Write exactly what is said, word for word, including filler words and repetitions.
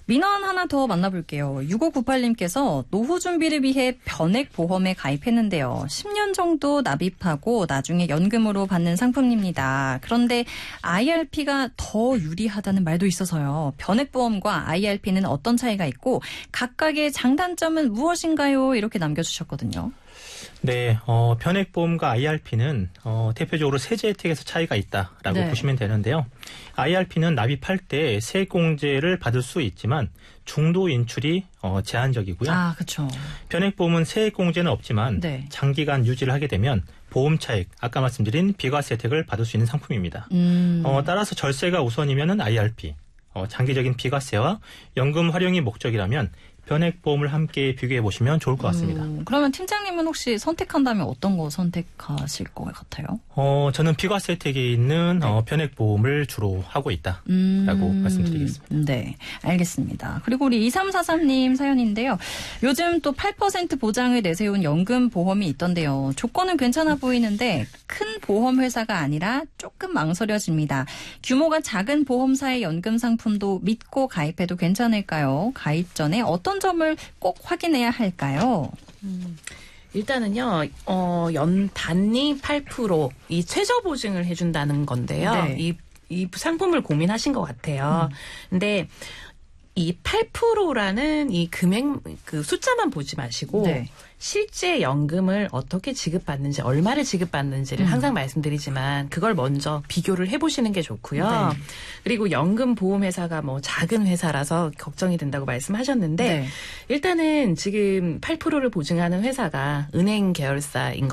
민원 하나 더 만나볼게요. 육오구팔님께서 노후 준비를 위해 변액보험에 가입했는데요. 십 년 정도 납입하고 나중에 연금으로 받는 상품입니다. 그런데 아이알피가 더 유리하다는 말도 있어서요. 변액보험과 아이알피는 어떤 차이가 있고 각각의 장단점은 무엇인가요? 이렇게 남겨주셨거든요. 네, 어, 변액보험과 아이알피는 어, 대표적으로 세제 혜택에서 차이가 있다라고 네. 보시면 되는데요. 아이알피는 납입할 때 세액공제를 받을 수 있지만 중도 인출이 어, 제한적이고요. 아, 그렇죠. 변액보험은 세액공제는 없지만 네. 장기간 유지를 하게 되면 보험 차익, 아까 말씀드린 비과세 혜택을 받을 수 있는 상품입니다. 음. 어, 따라서 절세가 우선이면은 아이알피, 어, 장기적인 비과세와 연금 활용이 목적이라면 변액보험을 함께 비교해 보시면 좋을 것 같습니다. 음, 그러면 팀장님은 혹시 선택한다면 어떤 거 선택하실 것 같아요? 어, 저는 비과세 혜택이 있는 네. 어, 변액보험을 주로 하고 있다라고 음, 말씀드리겠습니다. 네, 알겠습니다. 그리고 우리 이삼사삼님 사연인데요. 요즘 또 팔 퍼센트 보장을 내세운 연금보험이 있던데요. 조건은 괜찮아 보이는데 큰 보험회사가 아니라 조금 망설여집니다. 규모가 작은 보험사의 연금 상품도 믿고 가입해도 괜찮을까요? 가입 전에 어떤 점을 꼭 확인해야 할까요? 음, 일단은요, 어, 연 단위 팔 퍼센트 이 최저 보증을 해준다는 건데요. 네. 이, 이 상품을 고민하신 것 같아요. 음. 근데 이 팔 퍼센트라는 이 금액, 그 숫자만 보지 마시고, 네. 실제 연금을 어떻게 지급받는지, 얼마를 지급받는지를 음. 항상 말씀드리지만, 그걸 먼저 비교를 해보시는 게 좋고요. 네. 그리고 연금 보험회사가 뭐 작은 회사라서 걱정이 된다고 말씀하셨는데, 네. 일단은 지금 팔 퍼센트를 보증하는 회사가 은행 계열사인 것